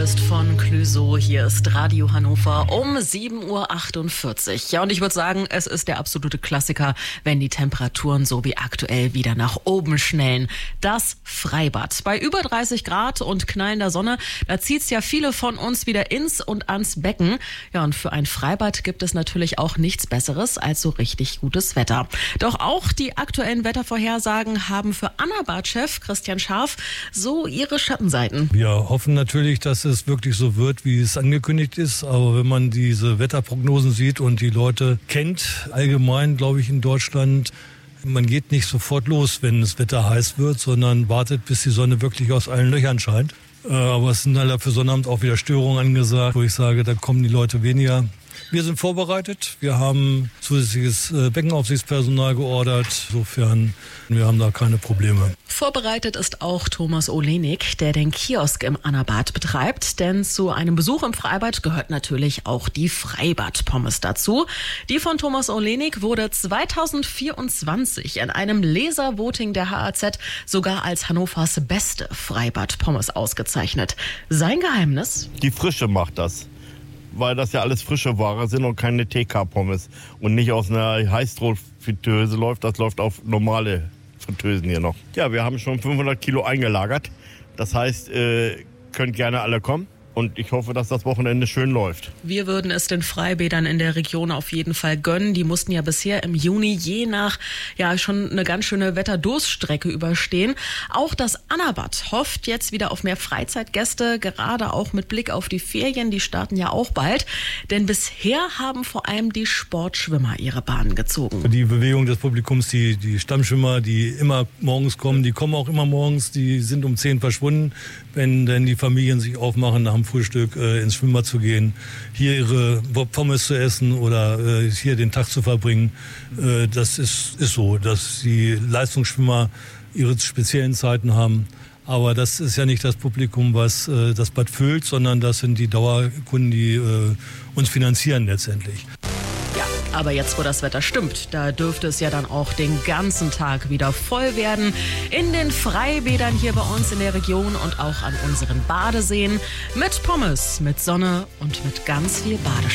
Ist von Clüso. Hier ist Radio Hannover um 7.48 Uhr. Ja, und ich würde sagen, es ist der absolute Klassiker, wenn die Temperaturen so wie aktuell wieder nach oben schnellen. Das Freibad. Bei über 30 Grad und knallender Sonne, da zieht's ja viele von uns wieder ins und ans Becken. Ja, und für ein Freibad gibt es natürlich auch nichts Besseres als so richtig gutes Wetter. Doch auch die aktuellen Wettervorhersagen haben für Annabad-Chef Christian Scharf so ihre Schattenseiten. Wir hoffen natürlich, dass es wirklich so wird, wie es angekündigt ist. Aber wenn man diese Wetterprognosen sieht und die Leute kennt, allgemein, glaube ich, in Deutschland, man geht nicht sofort los, wenn das Wetter heiß wird, sondern wartet, bis die Sonne wirklich aus allen Löchern scheint. Aber es sind leider für Sonnabend auch wieder Störungen angesagt, wo ich sage, da kommen die Leute weniger. Wir sind vorbereitet. Wir haben zusätzliches Beckenaufsichtspersonal geordert. Insofern, wir haben da keine Probleme. Vorbereitet ist auch Thomas Olenik, der den Kiosk im Annabad betreibt. Denn zu einem Besuch im Freibad gehört natürlich auch die Freibad-Pommes dazu. Die von Thomas Olenik wurde 2024 in einem Leservoting der HAZ sogar als Hannovers beste Freibad-Pommes ausgezeichnet. Sein Geheimnis? Die Frische macht das. Weil das ja alles frische Ware sind und keine TK-Pommes. Und nicht aus einer Heißdruckfritteuse läuft, das läuft auf normale Fritteusen hier noch. Ja, wir haben schon 500 Kilo eingelagert. Das heißt, könnt gerne alle kommen. Und ich hoffe, dass das Wochenende schön läuft. Wir würden es den Freibädern in der Region auf jeden Fall gönnen. Die mussten ja bisher im Juni je nach schon eine ganz schöne Wetterdurststrecke überstehen. Auch das Annabad hofft jetzt wieder auf mehr Freizeitgäste, gerade auch mit Blick auf die Ferien. Die starten ja auch bald. Denn bisher haben vor allem die Sportschwimmer ihre Bahnen gezogen. Die Bewegung des Publikums, die Stammschwimmer, die immer morgens kommen, die kommen auch immer morgens. Die sind um 10 verschwunden, wenn denn die Familien sich aufmachen, nach dem Frühstück ins Schwimmbad zu gehen, hier ihre Pommes zu essen oder hier den Tag zu verbringen. Das ist so, dass die Leistungsschwimmer ihre speziellen Zeiten haben. Aber das ist ja nicht das Publikum, was das Bad füllt, sondern das sind die Dauerkunden, die uns finanzieren letztendlich. Aber jetzt, wo das Wetter stimmt, da dürfte es ja dann auch den ganzen Tag wieder voll werden. In den Freibädern hier bei uns in der Region und auch an unseren Badeseen. Mit Pommes, mit Sonne und mit ganz viel Badeschlamm.